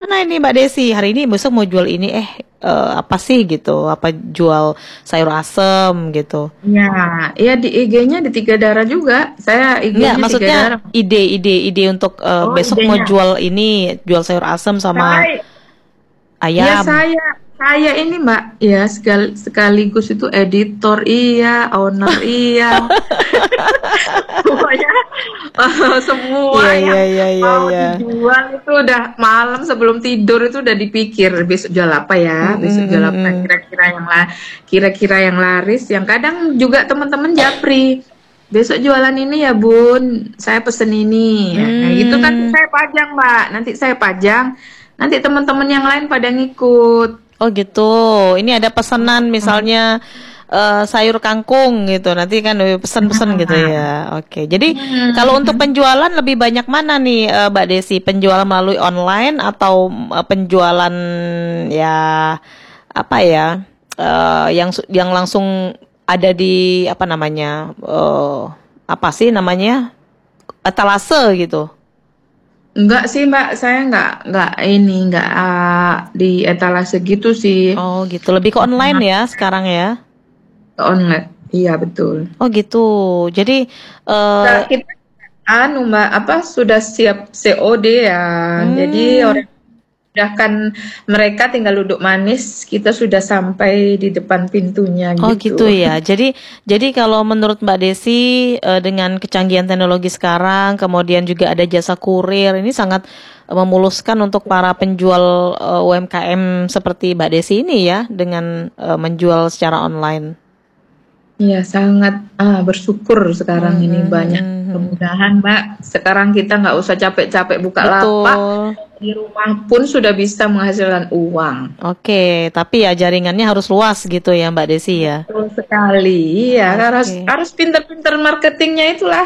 Nah ini Mbak Desi, hari ini besok mau jual ini, apa sih gitu? Apa jual sayur asem gitu? Ya, ya di IG-nya di Tiga Darah juga. Saya Enggak, IG-nya Tiga maksudnya Darah. ide untuk Oh, besok mau idenya. jual ini, jual sayur asem sama Saya, ya ayam. saya ini Mbak, ya sekaligus itu editor iya, owner iya. Pokoknya semua Iya, iya, yang iya, iya, mau iya. dijual itu udah malam sebelum tidur itu udah dipikir besok jual apa Mm, ya, besok mm, jual mm, apa mm. kira-kira yang laris. Yang kadang juga teman-teman japri. Besok jualan ini ya Bun, saya pesen ini. Ya, kayak gitu kan Hmm. saya pajang Mbak, nanti saya pajang, nanti teman-teman yang lain pada ngikut. Oh gitu. Ini ada pesanan misalnya sayur kangkung gitu. Nanti kan pesen-pesen gitu Nah, ya. Oke. Jadi kalau untuk hmm. penjualan lebih banyak mana nih Mbak Desi? Penjualan melalui online atau penjualan ya apa ya? Yang langsung ada di apa namanya? Apa sih namanya? Etalase gitu. Enggak sih Mbak, saya enggak ini, enggak di etalase gitu sih. Oh gitu. Lebih ke online ya sekarang ya. Ke online. Iya betul. Oh gitu. Jadi Kita, eh kita Mbak, apa sudah siap COD ya. Jadi hmm, orang mudahkan mereka tinggal duduk manis, kita sudah sampai di depan pintunya oh gitu gitu. ya. Jadi kalau menurut Mbak Desi dengan kecanggihan teknologi sekarang, kemudian juga ada jasa kurir, ini sangat memuluskan untuk para penjual UMKM seperti Mbak Desi ini ya dengan menjual secara online. Iya, sangat bersyukur sekarang Hmm, ini hmm, banyak hmm, hmm. kemudahan, Mbak. Sekarang kita nggak usah capek-capek buka lapak, Betul. di rumah pun sudah bisa menghasilkan uang. Oke, tapi ya jaringannya harus luas gitu ya Mbak Desi ya. Betul sekali, iya harus Oke. harus pinter-pinter marketingnya itulah.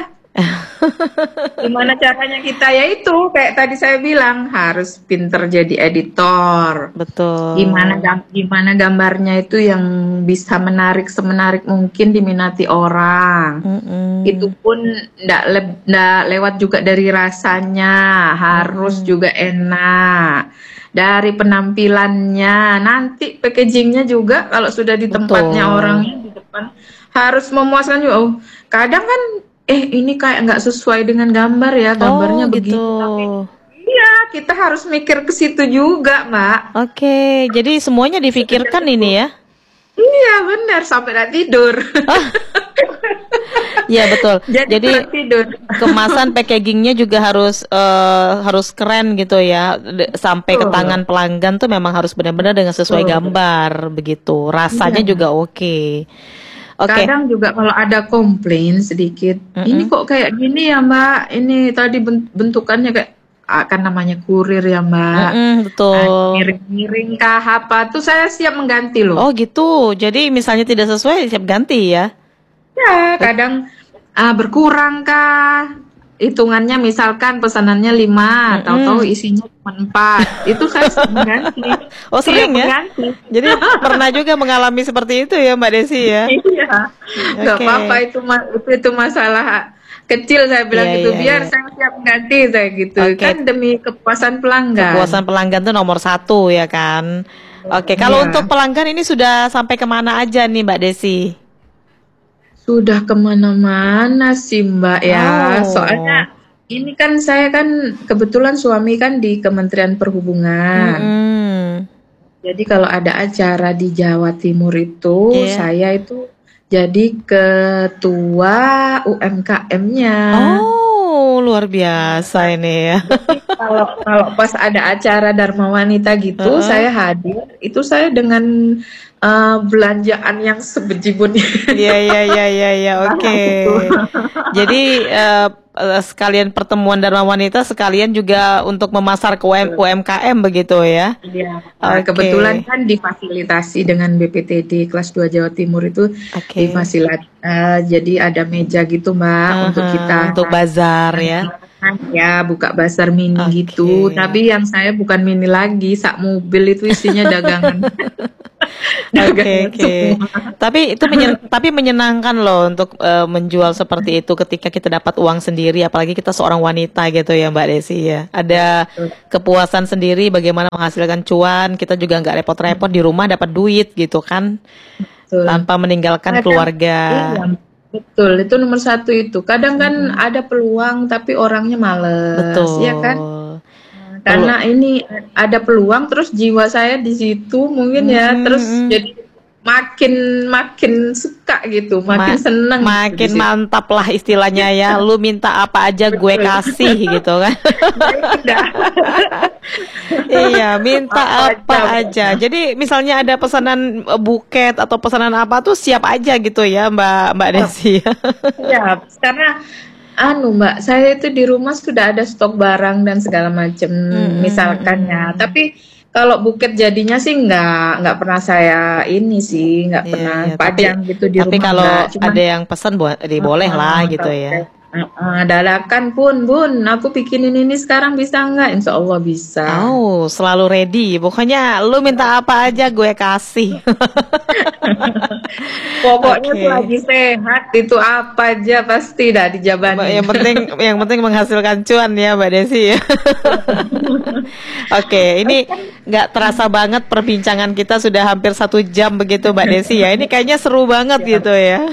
Gimana caranya kita ya itu kayak tadi saya bilang harus pinter jadi editor. Betul. Gimana gambarnya itu yang bisa menarik semenarik mungkin diminati orang. Itu Mm-mm. pun ndak lewat juga dari rasanya, harus Mm-mm. juga enak. Dari penampilannya, nanti packagingnya juga kalau sudah di tempatnya Betul. orangnya di depan harus memuaskan juga. Oh, kadang kan ini kayak nggak sesuai dengan gambar ya, Oh gambarnya gitu. begini tapi iya kita harus mikir ke situ juga, Mbak. Oke, jadi semuanya Sedemikian difikirkan ini itu. ya. Iya benar sampai nggak tidur. Iya betul. Jadi Jadi kurang tidur. kemasan packagingnya juga harus keren gitu ya. Sampai ke Betul, tangan pelanggan tuh memang harus benar-benar dengan sesuai betul. gambar begitu. Iya. Rasanya juga oke. Oke. Kadang juga kalau ada komplain sedikit, ini Mm-mm. kok kayak gini ya Mbak, ini tadi bentukannya kayak kan namanya kurir ya Mbak. Mm-mm, Nah, betul. miring-miring kah apa tuh saya siap mengganti loh. Oh gitu. Jadi misalnya tidak sesuai siap ganti ya. Ya, kadang berkurang kah? Hitungannya misalkan pesanannya 5, tahu-tahu Mm-mm. isinya cuma 4. Itu saya siap mengganti. Oh Siap sering ya. mengganti. Jadi pernah juga mengalami seperti itu ya Mbak Desi ya. Iya, nggak Oke. apa-apa itu masalah kecil saya Iya bilang gitu. iya Biar iya. saya siap mengganti saya gitu. Kan Oke. demi kepuasan pelanggan. Kepuasan pelanggan tuh nomor satu ya kan. Oke. Kalau untuk Iya, pelanggan ini sudah sampai kemana aja nih Mbak Desi? sudah kemana-mana sih Mbak ya. Oh. Soalnya ini kan saya kan kebetulan suami kan di Kementerian Perhubungan. Mm-mm. Jadi kalau ada acara di Jawa Timur itu, Iya. saya itu jadi ketua UMKM-nya. Oh, luar biasa ini ya. Jadi kalau kalau pas ada acara Dharma Wanita gitu, Heeh. saya hadir. Itu saya dengan belanjaan yang sebejibunnya. Iya iya iya iya iya. Oke. Gitu. Jadi sekalian pertemuan Dharma Wanita sekalian juga untuk memasar ke UMKM begitu ya. Iya, kebetulan Oke. kan difasilitasi dengan BPTD kelas 2 Jawa Timur itu Oke. jadi ada meja gitu Mbak untuk Aha, kita untuk bazar ya. ya buka bazar mini gitu. Oke. Tapi yang saya bukan mini lagi, sak mobil itu isinya dagangan. Oke, harganya oke. semua. Tapi menyenangkan loh untuk menjual seperti itu ketika kita dapat uang sendiri, apalagi kita seorang wanita gitu ya Mbak Desi ya. Ada kepuasan sendiri bagaimana menghasilkan cuan, kita juga nggak repot-repot di rumah dapat duit gitu kan, Betul. tanpa meninggalkan Kadang, keluarga. iya, betul. Itu nomor satu itu. Kadang kan ada peluang tapi orangnya males, ya kan? Betul. Perlu. Karena ini ada peluang, terus jiwa saya di situ mungkin ya, terus Mm-mm. jadi makin makin suka gitu, makin Ma- seneng gitu di Makin situ. mantap lah istilahnya ya. Lu minta apa aja gue Betul. kasih gitu kan. Ya udah, Iya, minta apa aja apa aja. pokoknya. Jadi misalnya ada pesanan buket atau pesanan apa tuh siap aja gitu ya, Mbak Desi. Ya, karena Mbak, saya itu di rumah sudah ada stok barang dan segala macam misalkan ya. Mm-mm. Tapi kalau buket jadinya sih nggak pernah saya ini sih, nggak Iya, pernah iya. Tapi pajang gitu di tapi rumah kalau nggak. Cuman ada yang pesan boleh lah gitu kalau ya. dadakan pun, Bun, aku bikinin ini sekarang bisa nggak? Insya Allah bisa. Oh, selalu ready. Pokoknya lu minta apa aja gue kasih. Pokoknya Oke. selagi sehat itu apa aja pasti dah dijabanin. Yang penting menghasilkan cuan ya Mbak Desi ya. Oke, ini nggak terasa banget perbincangan kita sudah hampir 1 jam begitu Mbak Desi ya. Ini kayaknya seru banget gitu ya.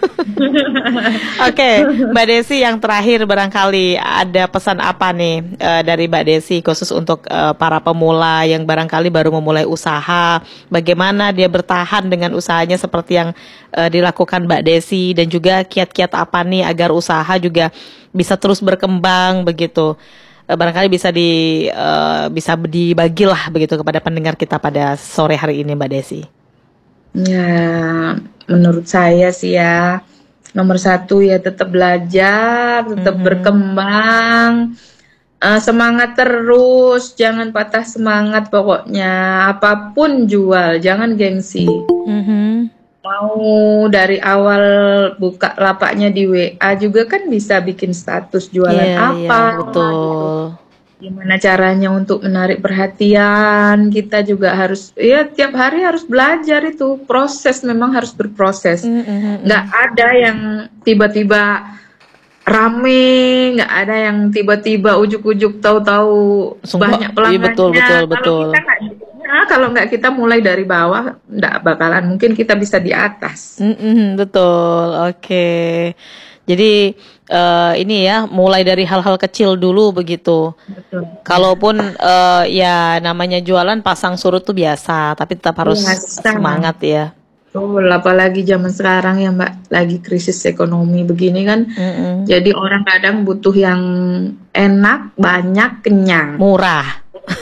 Oke, Mbak Desi yang terakhir barangkali ada pesan apa nih dari Mbak Desi khusus untuk para pemula yang barangkali baru memulai usaha, bagaimana dia bertahan dengan usahanya seperti yang dilakukan Mbak Desi dan juga kiat-kiat apa nih agar usaha juga bisa terus berkembang begitu. Barangkali bisa dibagilah begitu kepada pendengar kita pada sore hari ini Mbak Desi. Ya, menurut saya sih ya, nomor satu ya tetap belajar, tetap berkembang, semangat terus, jangan patah semangat pokoknya. Apapun jual, jangan gengsi. Mhm. Mau dari awal buka lapaknya di WA juga kan bisa bikin status jualan Iya, iya, apa gitu. betul. Gimana caranya untuk menarik perhatian, kita juga harus, ya tiap hari harus belajar itu, proses memang harus berproses. Nggak ada yang tiba-tiba rame, nggak ada yang tiba-tiba ujuk-ujuk tahu-tahu Langsung banyak iya betul, pelanggannya. betul, Kalau betul. kita nggak, kalau nggak kita mulai dari bawah, nggak bakalan mungkin kita bisa di atas. Betul. Oke. Jadi ini ya mulai dari hal-hal kecil dulu begitu. Betul. Kalaupun ya namanya jualan pasang surut tuh biasa, tapi tetap harus Biasa. semangat ya. Betul, apalagi zaman sekarang ya Mbak, lagi krisis ekonomi begini kan. Jadi orang kadang butuh yang enak, banyak, kenyang. Murah.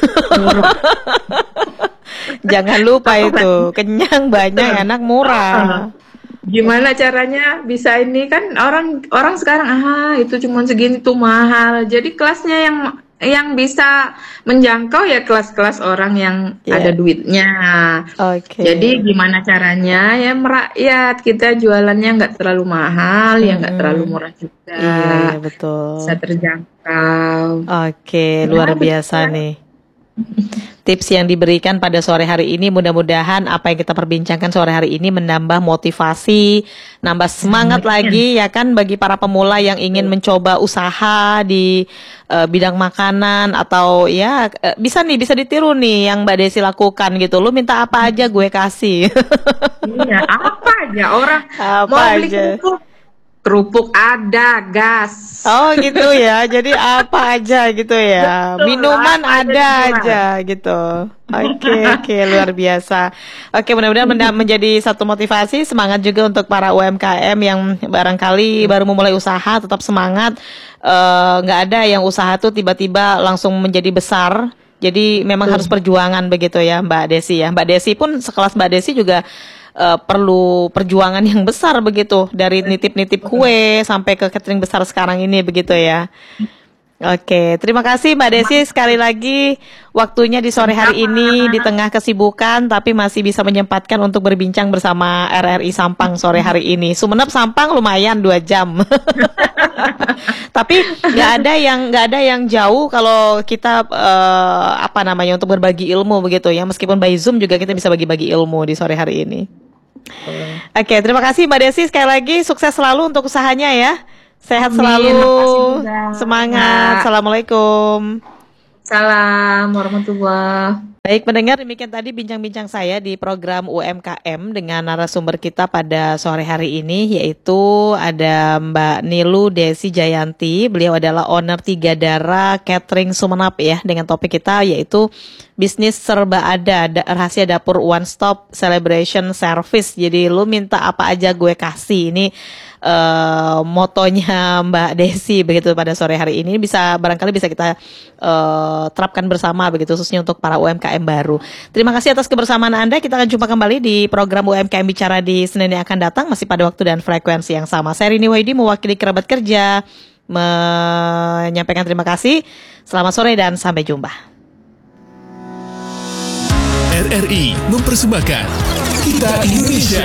Jangan lupa itu, kenyang, banyak, enak, murah. Gimana caranya bisa ini kan orang sekarang itu cuma segini tuh mahal. Jadi kelasnya yang bisa menjangkau ya kelas-kelas orang yang Ya. ada duitnya. Oke. Jadi gimana caranya ya merakyat kita jualannya nggak terlalu mahal ya nggak terlalu murah juga. Iya, betul. Bisa terjangkau. Oke, luar biasa nih. Tips yang diberikan pada sore hari ini mudah-mudahan apa yang kita perbincangkan sore hari ini menambah motivasi, nambah semangat lagi ya kan bagi para pemula yang ingin mencoba usaha di bidang makanan atau ya bisa ditiru nih yang Mbak Desi lakukan gitu. Lu minta apa aja gue kasih. Iya, apa aja orang Apa mau beli aja. kerupuk ada, gas. Oh gitu ya, jadi apa aja gitu ya, Betul, minuman apa aja ada dijual. aja gitu. Oke, luar biasa. Oke, mudah-mudahan menjadi satu motivasi, semangat juga untuk para UMKM yang barangkali baru memulai usaha, tetap semangat. Nggak ada yang usaha tuh tiba-tiba langsung menjadi besar. Jadi memang harus perjuangan begitu ya Mbak Desi ya. Mbak Desi pun sekelas Mbak Desi juga perlu perjuangan yang besar begitu dari nitip-nitip kue sampai ke catering besar sekarang ini begitu ya. Oke, terima kasih Mbak Desi sekali lagi waktunya di sore hari ini di tengah kesibukan tapi masih bisa menyempatkan untuk berbincang bersama RRI Sampang sore hari ini. Sumenep Sampang lumayan 2 jam. Tapi nggak ada yang jauh kalau kita untuk berbagi ilmu begitu ya. Meskipun by Zoom juga kita bisa bagi-bagi ilmu di sore hari ini. Oke, terima kasih Mbak Desi sekali lagi, sukses selalu untuk usahanya ya. Sehat selalu, semangat. Assalamualaikum. Salam warahmatullahi. Baik pendengar, demikian tadi bincang-bincang saya di program UMKM dengan narasumber kita pada sore hari ini, yaitu ada Mbak Nilu Desi Jayanti. Beliau adalah owner Tiga Dara Catering Sumenep ya, dengan topik kita yaitu bisnis serba ada, rahasia dapur one stop celebration service. Jadi lu minta apa aja gue kasih. Ini motonya Mbak Desi begitu pada sore hari ini, barangkali bisa kita terapkan bersama begitu, khususnya untuk para UMKM baru. Terima kasih atas kebersamaan Anda. Kita akan jumpa kembali di program UMKM Bicara di Senin yang akan datang, masih pada waktu dan frekuensi yang sama. Saya Rini Wahyudi mewakili kerabat kerja menyampaikan terima kasih. Selamat sore dan sampai jumpa. RRI mempersembahkan Kita Indonesia.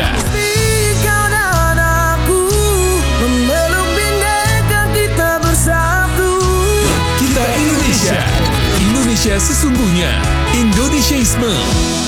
Kita Indonesia. Indonesia sesungguhnya. Indonesiaisme.